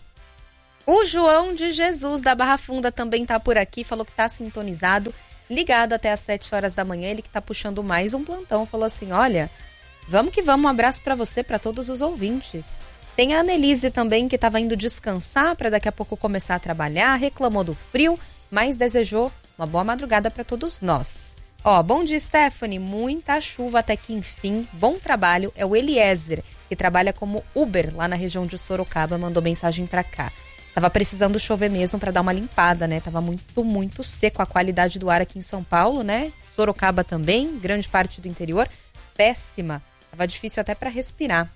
Speaker 26: O João de Jesus da Barra Funda também tá por aqui, falou que tá sintonizado, ligado até às 7 horas da manhã, ele que tá puxando mais um plantão, falou assim, olha, vamos que vamos, um abraço pra você, pra todos os ouvintes. Tem a Annelise também, que tava indo descansar pra daqui a pouco começar a trabalhar, reclamou do frio, mas desejou uma boa madrugada pra todos nós. Ó, bom dia, Stephanie, muita chuva até que enfim, bom trabalho, é o Eliezer, que trabalha como Uber lá na região de Sorocaba, mandou mensagem pra cá. Tava precisando chover mesmo para dar uma limpada, né? Tava muito seco a qualidade do ar aqui em São Paulo, né? Sorocaba também, grande parte do interior, péssima. Tava difícil até para respirar.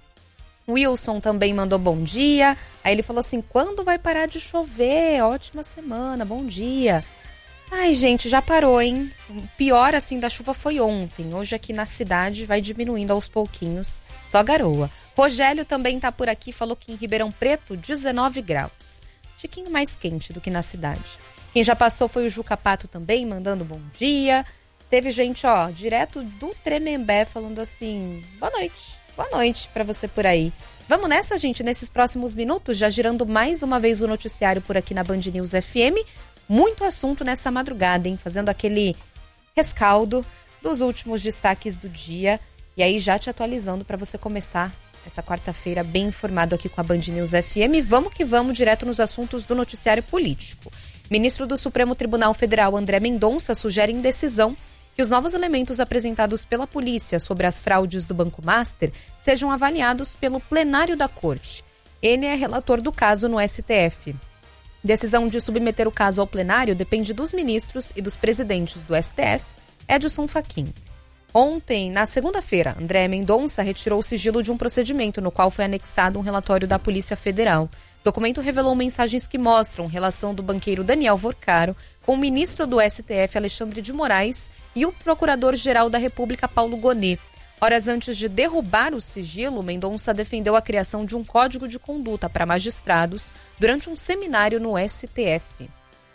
Speaker 26: Wilson também mandou bom dia. Aí ele falou assim, quando vai parar de chover? Ótima semana, bom dia. Ai, gente, já parou, hein? O pior, assim, da chuva foi ontem. Hoje aqui na cidade vai diminuindo aos pouquinhos. Só garoa. Rogério também tá por aqui, falou que em Ribeirão Preto, 19 graus. Um tiquinho mais quente do que na cidade. Quem já passou foi o Juca Pato também, mandando bom dia. Teve gente, ó, direto do Tremembé, falando assim, boa noite pra você por aí. Vamos nessa, gente, nesses próximos minutos, já girando mais uma vez o noticiário por aqui na Band News FM. Muito assunto nessa madrugada, hein? Fazendo aquele rescaldo dos últimos destaques do dia. E aí já te atualizando para você começar essa quarta-feira bem informado aqui com a Band News FM. Vamos que vamos direto nos assuntos do noticiário político. Ministro do Supremo Tribunal Federal, André Mendonça, sugere em decisão que os novos elementos apresentados pela polícia sobre as fraudes do Banco Master sejam avaliados pelo plenário da Corte. Ele é relator do caso no STF. Decisão de submeter o caso ao plenário depende dos ministros e dos presidentes do STF, Edson Fachin. Ontem, na segunda-feira, André Mendonça retirou o sigilo de um procedimento no qual foi anexado um relatório da Polícia Federal. O documento revelou mensagens que mostram relação do banqueiro Daniel Vorcaro com o ministro do STF, Alexandre de Moraes, e o procurador-geral da República, Paulo Gonet. Horas antes de derrubar o sigilo, Mendonça defendeu a criação de um código de conduta para magistrados durante um seminário no STF.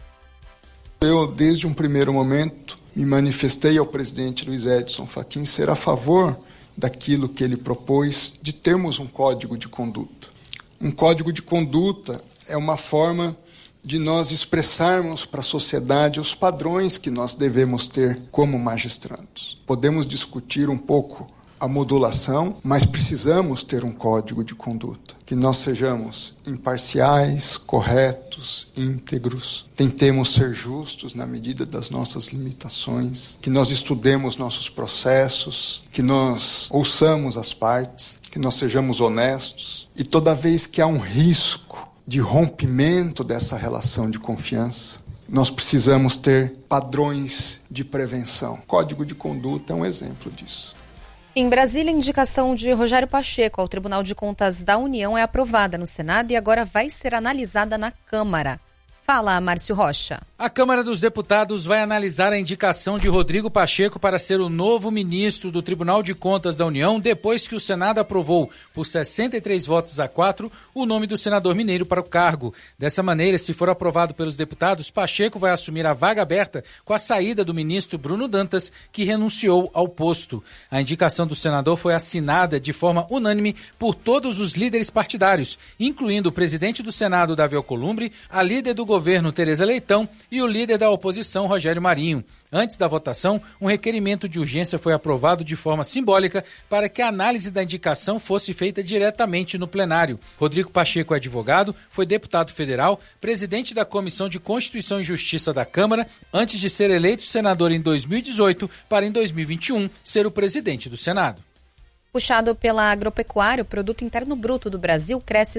Speaker 12: Eu, desde um primeiro momento, me manifestei ao presidente Luiz Edson Fachin ser a favor daquilo que ele propôs de termos um código de conduta. Um código de conduta é uma forma de nós expressarmos para a sociedade os padrões que nós devemos ter como magistrados. Podemos discutir um pouco a modulação, mas precisamos ter um código de conduta. Que nós sejamos imparciais, corretos, íntegros, tentemos ser justos na medida das nossas limitações, que nós estudemos nossos processos, que nós ouçamos as partes, que nós sejamos honestos. E toda vez que há um risco de rompimento dessa relação de confiança, nós precisamos ter padrões de prevenção. O Código de Conduta é um exemplo disso.
Speaker 26: Em Brasília, a indicação de Rogério Pacheco ao Tribunal de Contas da União é aprovada no Senado e agora vai ser analisada na Câmara. Fala, Márcio Rocha.
Speaker 3: A Câmara dos Deputados vai analisar a indicação de Rodrigo Pacheco para ser o novo ministro do Tribunal de Contas da União, depois que o Senado aprovou, por 63 votos a 4, o nome do senador mineiro para o cargo. Dessa maneira, se for aprovado pelos deputados, Pacheco vai assumir a vaga aberta com a saída do ministro Bruno Dantas, que renunciou ao posto. A indicação do senador foi assinada de forma unânime por todos os líderes partidários, incluindo o presidente do Senado, Davi Alcolumbre, a líder do governo, Tereza Leitão, e o líder da oposição, Rogério Marinho. Antes da votação, um requerimento de urgência foi aprovado de forma simbólica para que a análise da indicação fosse feita diretamente no plenário. Rodrigo Pacheco é advogado, foi deputado federal, presidente da Comissão de Constituição e Justiça da Câmara, antes de ser eleito senador em 2018 para em 2021 ser o presidente do Senado.
Speaker 26: Puxado pela agropecuária, o Produto Interno Bruto do Brasil cresce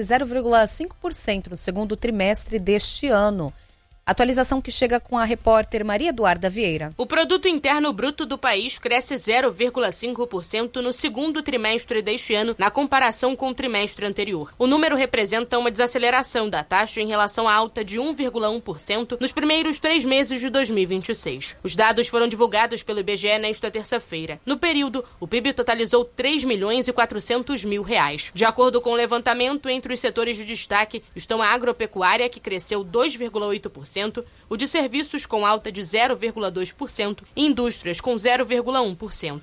Speaker 26: 0,5% no segundo trimestre deste ano. Atualização que chega com a repórter Maria Eduarda Vieira.
Speaker 13: O Produto Interno Bruto do país cresce 0,5% no segundo trimestre deste ano, na comparação com o trimestre anterior. O número representa uma desaceleração da taxa em relação à alta de 1,1% nos primeiros 3 meses de 2026. Os dados foram divulgados pelo IBGE nesta terça-feira. No período, o PIB totalizou R$3.400.000. De acordo com o levantamento, entre os setores de destaque estão a agropecuária, que cresceu 2,8%, o de serviços com alta de 0,2% e indústrias com 0,1%.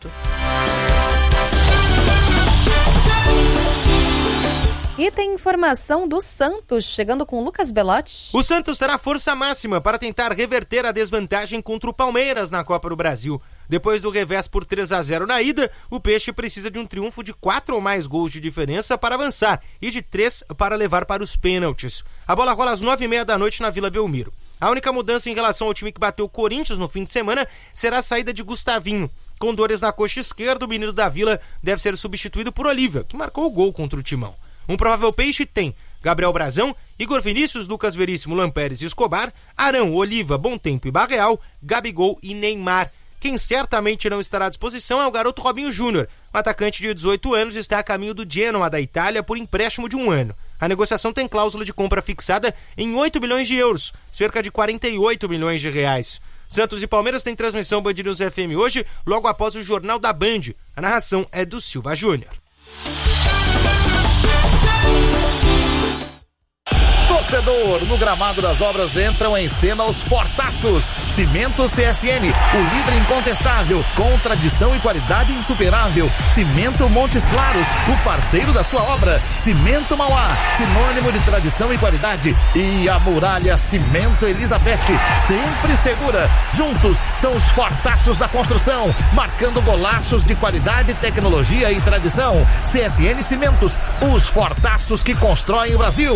Speaker 26: E tem informação do Santos, chegando com Lucas Belotti.
Speaker 14: O Santos terá força máxima para tentar reverter a desvantagem contra o Palmeiras na Copa do Brasil. Depois do revés por 3-0 na ida, o Peixe precisa de um triunfo de 4 ou mais gols de diferença para avançar e de 3 para levar para os pênaltis. A bola rola às 9h30 da noite na Vila Belmiro. A única mudança em relação ao time que bateu o Corinthians no fim de semana será a saída de Gustavinho. Com dores na coxa esquerda, o menino da Vila deve ser substituído por Olívia, que marcou o gol contra o Timão. Um provável Peixe tem Gabriel Brazão, Igor Vinícius, Lucas Veríssimo, Lampérez e Escobar, Arão, Oliva, Bontempo e Barreal, Gabigol e Neymar. Quem certamente não estará à disposição é o garoto Robinho Júnior. O atacante de 18 anos está a caminho do Genoa da Itália por empréstimo de 1 ano. A negociação tem cláusula de compra fixada em 8 milhões de euros, cerca de 48 milhões de reais. Santos e Palmeiras têm transmissão Band News FM hoje, logo após o Jornal da Band. A narração é do Silva Júnior.
Speaker 24: torcedor. No gramado das obras entram em cena os Fortaços. Cimento CSN, o líder incontestável, com tradição e qualidade insuperável. Cimento Montes Claros, o parceiro da sua obra. Cimento Mauá, sinônimo de tradição e qualidade. E a Muralha Cimento Elizabeth, sempre segura. Juntos são os Fortaços da construção, marcando golaços de qualidade, tecnologia e tradição. CSN Cimentos, os Fortaços que constroem o Brasil.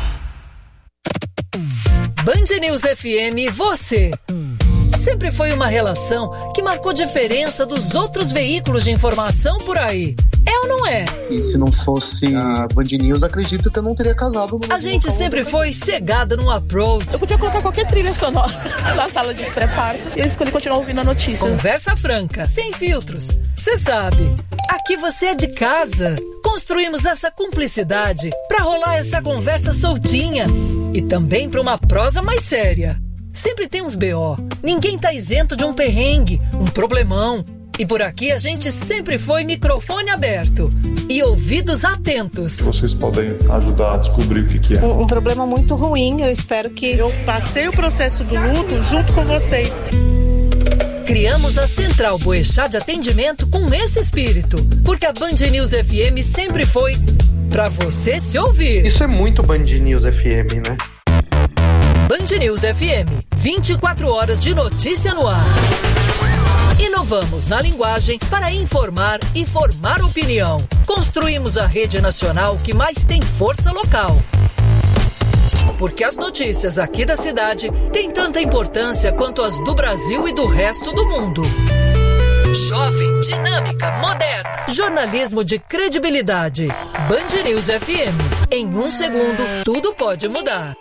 Speaker 25: Band News FM, você. Sempre foi uma relação que marcou diferença dos outros veículos de informação por aí. É ou não é?
Speaker 16: E se não fosse a Band News, acredito que eu não teria casado.
Speaker 25: A gente sempre foi chegada num approach.
Speaker 17: Eu podia colocar qualquer trilha sonora na sala de preparo. E eu escolhi continuar ouvindo a notícia.
Speaker 25: Conversa franca, sem filtros. Você sabe, aqui você é de casa. Construímos essa cumplicidade pra rolar essa conversa soltinha. E também pra uma prosa mais séria. Sempre tem uns BO. Ninguém tá isento de um perrengue, um problemão. E por aqui a gente sempre foi microfone aberto e ouvidos atentos.
Speaker 18: Vocês podem ajudar a descobrir o que é.
Speaker 17: Um problema muito ruim, eu espero que... Eu passei o processo do luto junto com vocês.
Speaker 25: Criamos a Central Boechat de Atendimento com esse espírito, porque a Band News FM sempre foi pra você se ouvir.
Speaker 16: Isso é muito Band News FM, né?
Speaker 25: Band News FM, 24 horas de notícia no ar. Inovamos na linguagem para informar e formar opinião. Construímos a rede nacional que mais tem força local. Porque as notícias aqui da cidade têm tanta importância quanto as do Brasil e do resto do mundo. Jovem, dinâmica, moderna. Jornalismo de credibilidade. Band News FM. Em 1 segundo, tudo pode mudar.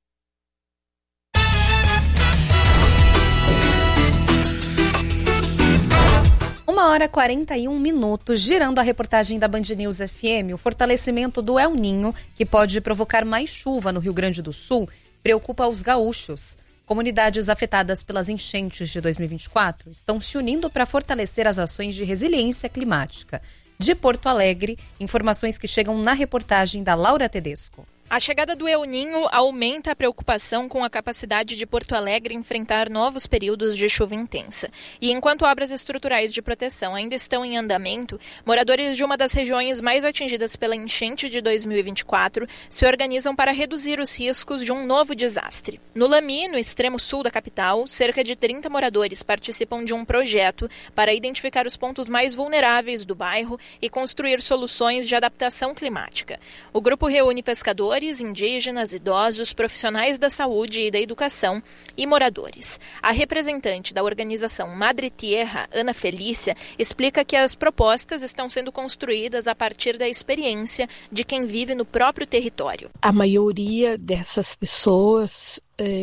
Speaker 26: 1h41, girando a reportagem da Band News FM. O fortalecimento do El Ninho, que pode provocar mais chuva no Rio Grande do Sul, preocupa os gaúchos. Comunidades afetadas pelas enchentes de 2024 estão se unindo para fortalecer as ações de resiliência climática. De Porto Alegre, informações que chegam na reportagem da Laura Tedesco.
Speaker 19: A chegada do El Ninho aumenta a preocupação com a capacidade de Porto Alegre enfrentar novos períodos de chuva intensa. E enquanto obras estruturais de proteção ainda estão em andamento, moradores de uma das regiões mais atingidas pela enchente de 2024 se organizam para reduzir os riscos de um novo desastre. No Lamy, no extremo sul da capital, cerca de 30 moradores participam de um projeto para identificar os pontos mais vulneráveis do bairro e construir soluções de adaptação climática. O grupo reúne pescadores, indígenas, idosos, profissionais da saúde e da educação e moradores. A representante da organização Madre Tierra, Ana Felícia, explica que as propostas estão sendo construídas a partir da experiência de quem vive no próprio território.
Speaker 17: A maioria dessas pessoas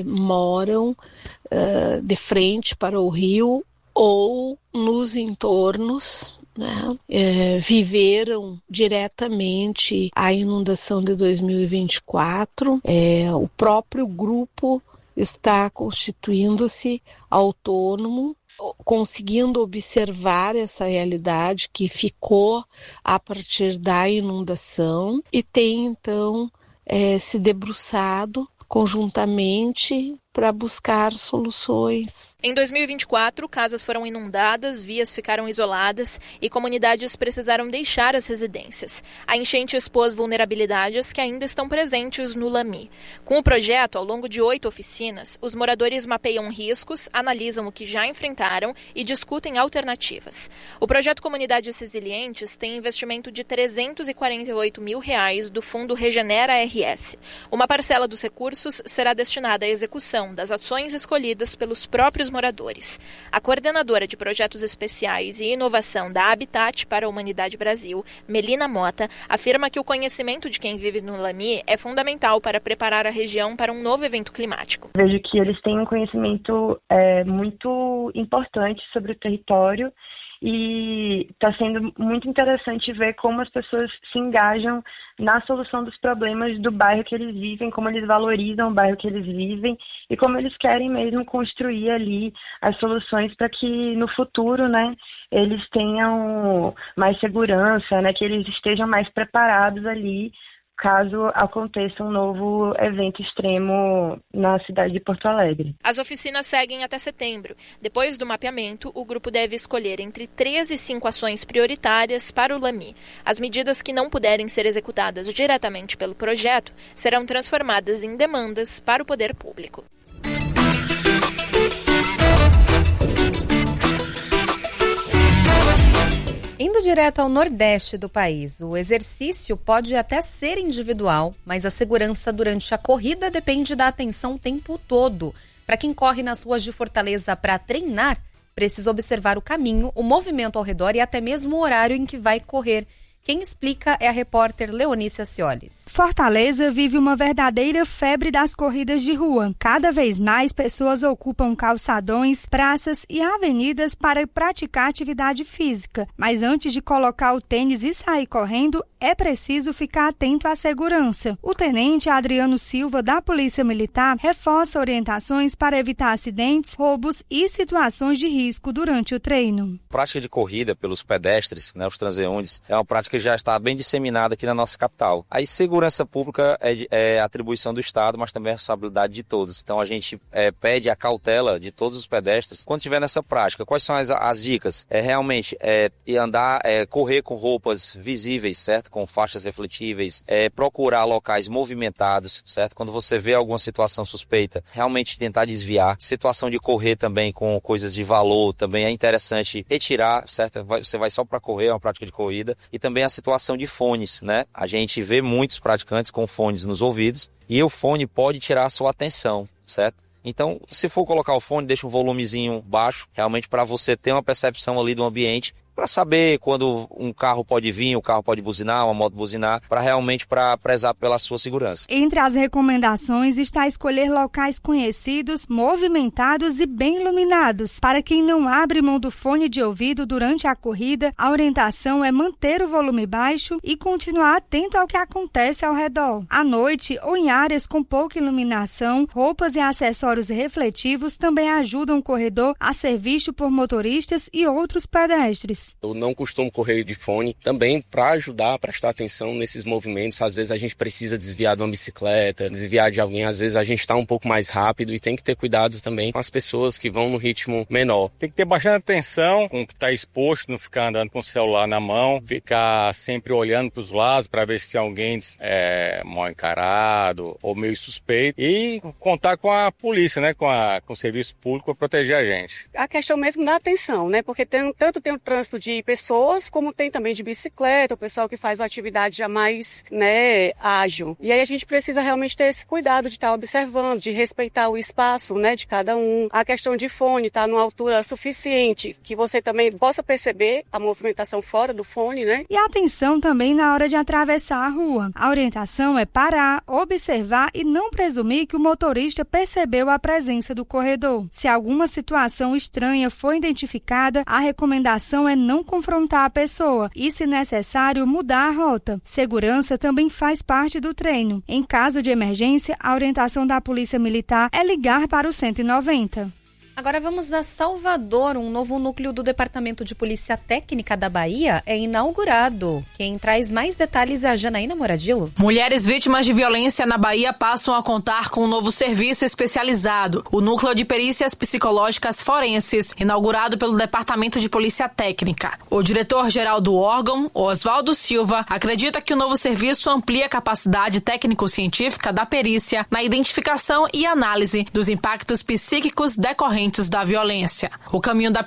Speaker 17: moram de frente para o rio ou nos entornos, né? Viveram diretamente a inundação de 2024. O próprio grupo está constituindo-se autônomo, conseguindo observar essa realidade que ficou a partir da inundação e tem então se debruçado conjuntamente para buscar soluções.
Speaker 19: Em 2024, casas foram inundadas, vias ficaram isoladas e comunidades precisaram deixar as residências. A enchente expôs vulnerabilidades que ainda estão presentes no Lamy. Com o projeto, ao longo de 8 oficinas, os moradores mapeiam riscos, analisam o que já enfrentaram e discutem alternativas. O projeto Comunidades Resilientes tem investimento de R$348 mil do Fundo Regenera RS. Uma parcela dos recursos será destinada à execução das ações escolhidas pelos próprios moradores. A coordenadora de projetos especiais e inovação da Habitat para a Humanidade Brasil, Melina Mota, afirma que o conhecimento de quem vive no Lamy é fundamental para preparar a região para um novo evento climático.
Speaker 20: Vejo que eles têm um conhecimento muito importante sobre o território e está sendo muito interessante ver como as pessoas se engajam na solução dos problemas do bairro que eles vivem, como eles valorizam o bairro que eles vivem e como eles querem mesmo construir ali as soluções para que no futuro, né, eles tenham mais segurança, né, que eles estejam mais preparados ali caso aconteça um novo evento extremo na cidade de Porto Alegre.
Speaker 19: As oficinas seguem até setembro. Depois do mapeamento, o grupo deve escolher entre 3 e 5 ações prioritárias para o LAMI. As medidas que não puderem ser executadas diretamente pelo projeto serão transformadas em demandas para o poder público.
Speaker 26: Indo direto ao nordeste do país, o exercício pode até ser individual, mas a segurança durante a corrida depende da atenção o tempo todo. Para quem corre nas ruas de Fortaleza para treinar, precisa observar o caminho, o movimento ao redor e até mesmo o horário em que vai correr. Quem explica é a repórter Leonícia Ciolis.
Speaker 4: Fortaleza vive uma verdadeira febre das corridas de rua. Cada vez mais pessoas ocupam calçadões, praças e avenidas para praticar atividade física. Mas antes de colocar o tênis e sair correndo, é preciso ficar atento à segurança. O tenente Adriano Silva, da Polícia Militar, reforça orientações para evitar acidentes, roubos e situações de risco durante o treino.
Speaker 6: A prática de corrida pelos pedestres, os transeuntes, é uma prática que já está bem disseminada aqui na nossa capital. A segurança pública é atribuição do Estado, mas também é responsabilidade de todos. Então a gente pede a cautela de todos os pedestres quando estiver nessa prática. Quais são as dicas? Realmente correr com roupas visíveis, certo? Com faixas refletíveis, procurar locais movimentados, certo? Quando você vê alguma situação suspeita, realmente tentar desviar. Situação de correr também com coisas de valor, também é interessante retirar, certo? Você vai só para correr, é uma prática de corrida. E também a situação de fones, A gente vê muitos praticantes com fones nos ouvidos e o fone pode tirar a sua atenção, certo? Então, se for colocar o fone, deixa um volumezinho baixo, realmente para você ter uma percepção ali do ambiente, para saber quando um carro pode vir, um carro pode buzinar, uma moto buzinar, para realmente prezar pela sua segurança.
Speaker 4: Entre as recomendações está escolher locais conhecidos, movimentados e bem iluminados. Para quem não abre mão do fone de ouvido durante a corrida, a orientação é manter o volume baixo e continuar atento ao que acontece ao redor. À noite ou em áreas com pouca iluminação, roupas e acessórios refletivos também ajudam o corredor a ser visto por motoristas e outros pedestres.
Speaker 7: Eu não costumo correr de fone, também para ajudar a prestar atenção nesses movimentos. Às vezes a gente precisa desviar de uma bicicleta, desviar de alguém, às vezes a gente está um pouco mais rápido e tem que ter cuidado também com as pessoas que vão no ritmo menor.
Speaker 15: Tem que ter bastante atenção com o que está exposto, não ficar andando com o celular na mão, ficar sempre olhando para os lados para ver se alguém é mal encarado ou meio suspeito e contar com a polícia, com o serviço público para proteger a gente.
Speaker 21: A questão mesmo da atenção, porque tem o trânsito de pessoas, como tem também de bicicleta, o pessoal que faz uma atividade já mais, ágil. E aí a gente precisa realmente ter esse cuidado de estar observando, de respeitar o espaço, de cada um. A questão de fone, estar numa altura suficiente, que você também possa perceber a movimentação fora do fone,
Speaker 4: E atenção também na hora de atravessar a rua. A orientação é parar, observar e não presumir que o motorista percebeu a presença do corredor. Se alguma situação estranha for identificada, a recomendação é não confrontar a pessoa e, se necessário, mudar a rota. Segurança também faz parte do treino. Em caso de emergência, a orientação da Polícia Militar é ligar para o 190.
Speaker 26: Agora vamos a Salvador. Um novo núcleo do Departamento de Polícia Técnica da Bahia é inaugurado. Quem traz mais detalhes é a Janaína Moradillo.
Speaker 22: Mulheres vítimas de violência na Bahia passam a contar com um novo serviço especializado, o Núcleo de Perícias Psicológicas Forenses, inaugurado pelo Departamento de Polícia Técnica. O diretor-geral do órgão, Oswaldo Silva, acredita que o novo serviço amplia a capacidade técnico-científica da perícia na identificação e análise dos impactos psíquicos decorrentes da violência. O caminho da